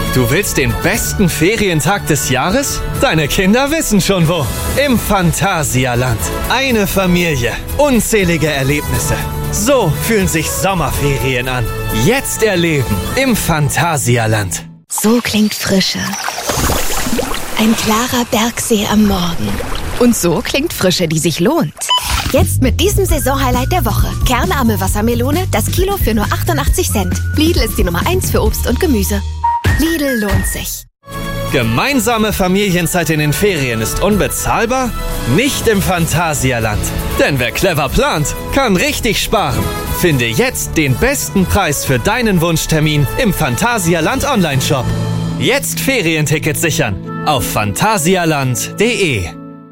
Du willst den besten Ferientag des Jahres? Deine Kinder wissen schon wo. Im Phantasialand. Eine Familie. Unzählige Erlebnisse. So fühlen sich Sommerferien an. Jetzt erleben im Phantasialand. So klingt Frische. Ein klarer Bergsee am Morgen. Und so klingt Frische, die sich lohnt. Jetzt mit diesem Saisonhighlight der Woche. Kernarme Wassermelone, das Kilo für nur 88 Cent. Lidl ist die Nummer 1 für Obst und Gemüse. Lidl lohnt sich. Gemeinsame Familienzeit in den Ferien ist unbezahlbar? Nicht im Phantasialand. Denn wer clever plant, kann richtig sparen. Finde jetzt den besten Preis für deinen Wunschtermin im Phantasialand Online-Shop. Jetzt Ferientickets sichern auf phantasialand.de.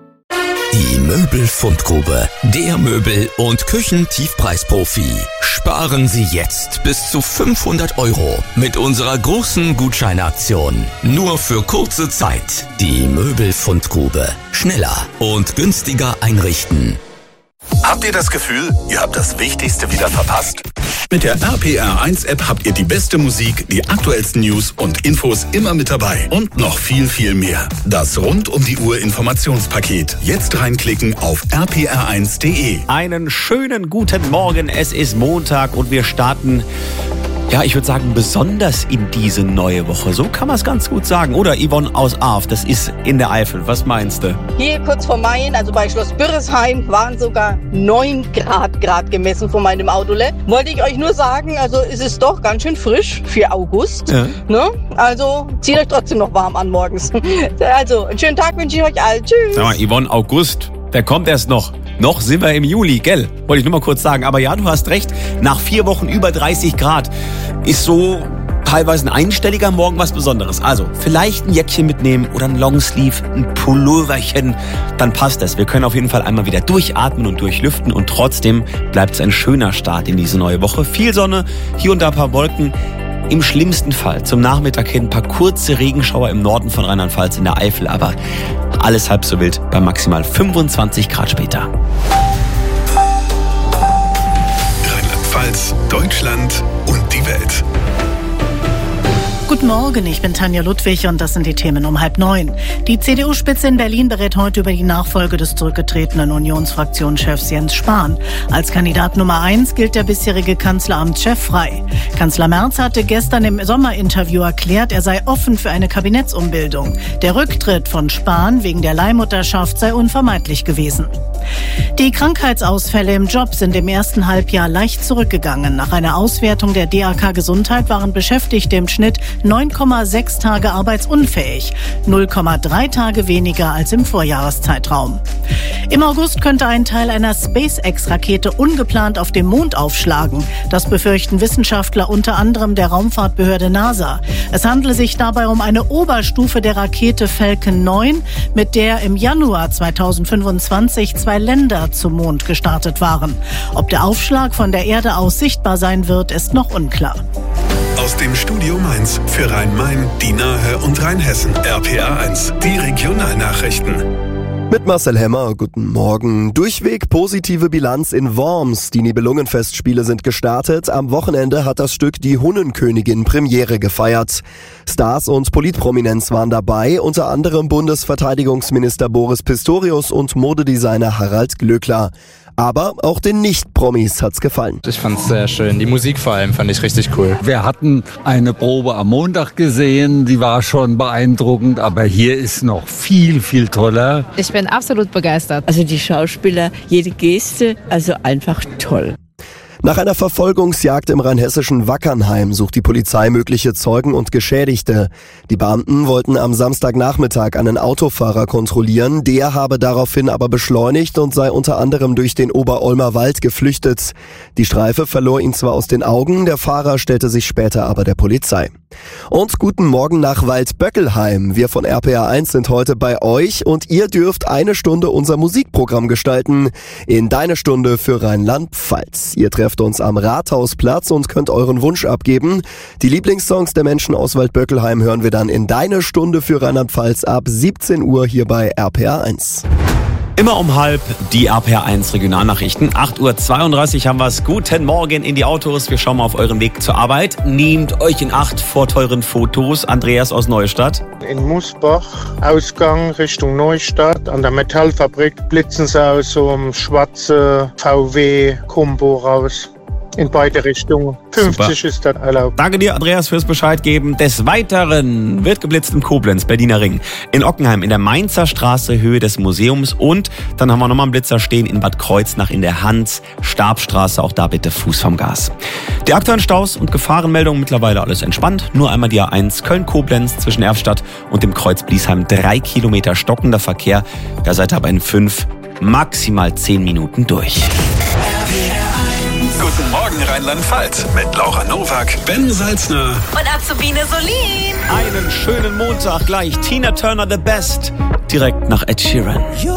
Die Möbelfundgrube, der Möbel- und Küchentiefpreisprofi. Sparen Sie jetzt bis zu 500 € mit unserer großen Gutscheinaktion. Nur für kurze Zeit. Die Möbelfundgrube. Schneller und günstiger einrichten. Habt ihr das Gefühl, ihr habt das Wichtigste wieder verpasst? Mit der RPR1-App habt ihr die beste Musik, die aktuellsten News und Infos immer mit dabei. Und noch viel, viel mehr. Das Rund-um-die-Uhr-Informationspaket. Jetzt reinklicken auf rpr1.de. Einen schönen guten Morgen. Es ist Montag und wir starten, ja, ich würde sagen, besonders in diese neue Woche. So kann man es ganz gut sagen. Oder Yvonne aus Arf, das ist in der Eifel. Was meinst du? Hier kurz vor Main, also bei Schloss Birresheim, waren sogar 9 Grad gemessen von meinem Autole. Wollte ich euch nur sagen, also es ist doch ganz schön frisch für August. Ja. Ne? Also zieht euch trotzdem noch warm an morgens. Also einen schönen Tag wünsche ich euch allen. Tschüss. Sag mal, Yvonne, August, der kommt erst noch. Noch sind wir im Juli, gell? Wollte ich nur mal kurz sagen. Aber ja, du hast recht, nach 4 Wochen über 30 Grad ist so teilweise ein einstelliger Morgen was Besonderes. Also vielleicht ein Jäckchen mitnehmen oder ein Longsleeve, ein Pulloverchen, dann passt das. Wir können auf jeden Fall einmal wieder durchatmen und durchlüften und trotzdem bleibt es ein schöner Start in diese neue Woche. Viel Sonne, hier und da ein paar Wolken. Im schlimmsten Fall zum Nachmittag hin ein paar kurze Regenschauer im Norden von Rheinland-Pfalz in der Eifel, aber alles halb so wild bei maximal 25 Grad später. Rheinland-Pfalz, Deutschland und die Welt. Guten Morgen, ich bin Tanja Ludwig und das sind die Themen um 8:30. Die CDU-Spitze in Berlin berät heute über die Nachfolge des zurückgetretenen Unionsfraktionschefs Jens Spahn. Als Kandidat Nummer 1 gilt der bisherige Kanzleramtschef Frey. Kanzler Merz hatte gestern im Sommerinterview erklärt, er sei offen für eine Kabinettsumbildung. Der Rücktritt von Spahn wegen der Leihmutterschaft sei unvermeidlich gewesen. Die Krankheitsausfälle im Job sind im ersten Halbjahr leicht zurückgegangen. Nach einer Auswertung der DAK Gesundheit waren Beschäftigte im Schnitt 9,6 Tage arbeitsunfähig, 0,3 Tage weniger als im Vorjahreszeitraum. Im August könnte ein Teil einer SpaceX-Rakete ungeplant auf dem Mond aufschlagen. Das befürchten Wissenschaftler unter anderem der Raumfahrtbehörde NASA. Es handele sich dabei um eine Oberstufe der Rakete Falcon 9, mit der im Januar 2025 2 Länder zum Mond gestartet waren. Ob der Aufschlag von der Erde aus sichtbar sein wird, ist noch unklar. Aus dem Studio Mainz für Rhein-Main, die Nahe und Rheinhessen. RPR1, die Regionalnachrichten. Mit Marcel Hemmer, guten Morgen. Durchweg positive Bilanz in Worms. Die Nibelungenfestspiele sind gestartet. Am Wochenende hat das Stück Die Hunnenkönigin Premiere gefeiert. Stars und Politprominenz waren dabei, unter anderem Bundesverteidigungsminister Boris Pistorius und Modedesigner Harald Glöckler. Aber auch den Nicht-Promis hat's gefallen. Ich fand's sehr schön. Die Musik vor allem fand ich richtig cool. Wir hatten eine Probe am Montag gesehen, die war schon beeindruckend, aber hier ist noch viel, viel toller. Ich bin absolut begeistert. Also die Schauspieler, jede Geste, also einfach toll. Nach einer Verfolgungsjagd im rheinhessischen Wackernheim sucht die Polizei mögliche Zeugen und Geschädigte. Die Beamten wollten am Samstagnachmittag einen Autofahrer kontrollieren. Der habe daraufhin aber beschleunigt und sei unter anderem durch den Oberolmer Wald geflüchtet. Die Streife verlor ihn zwar aus den Augen, der Fahrer stellte sich später aber der Polizei. Und guten Morgen nach Waldböckelheim. Wir von RPR1 sind heute bei euch und ihr dürft eine Stunde unser Musikprogramm gestalten. In Deine Stunde für Rheinland-Pfalz. Ihr trefft uns am Rathausplatz und könnt euren Wunsch abgeben. Die Lieblingssongs der Menschen aus Waldböckelheim hören wir dann in Deine Stunde für Rheinland-Pfalz ab 17 Uhr hier bei RPR1. Immer um 12:30 die RPR1 Regionalnachrichten. 8:32 Uhr haben wir es. Guten Morgen in die Autos. Wir schauen mal auf euren Weg zur Arbeit. Nehmt euch in Acht vor teuren Fotos. Andreas aus Neustadt. In Musbach, Ausgang Richtung Neustadt. An der Metallfabrik blitzen sie aus so einem schwarzen VW-Kombo raus. In beide Richtungen. 50 Super. Ist das erlaubt. Danke dir, Andreas, fürs Bescheid geben. Des Weiteren wird geblitzt in Koblenz, Berliner Ring. In Ockenheim, in der Mainzer Straße, Höhe des Museums. Und dann haben wir nochmal einen Blitzer stehen in Bad Kreuznach in der Hans-Stab-Straße. Auch da bitte Fuß vom Gas. Die aktuellen Staus und Gefahrenmeldungen mittlerweile alles entspannt. Nur einmal die A1 Köln-Koblenz zwischen Erfstadt und dem Kreuz Bliesheim. 3 Kilometer stockender Verkehr. Da seid ihr aber in 5, maximal 10 Minuten durch. Guten Morgen Rheinland-Pfalz mit Laura Nowak, Ben Salzner und Azubine Solin. Einen schönen Montag gleich. Tina Turner, The Best. Direkt nach Ed Sheeran.